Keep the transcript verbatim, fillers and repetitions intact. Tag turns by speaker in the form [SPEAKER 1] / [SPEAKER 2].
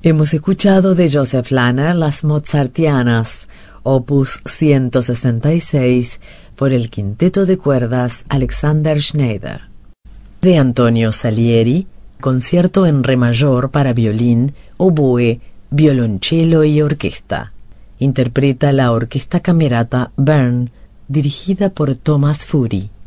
[SPEAKER 1] Hemos escuchado de Joseph Lahner las Mozartianas, opus ciento sesenta y seis, por el quinteto de cuerdas Alexander Schneider. De Antonio Salieri, concierto en re mayor para violín, oboe, violonchelo y orquesta. Interpreta la Orquesta Camerata Bern, dirigida por Thomas Fury.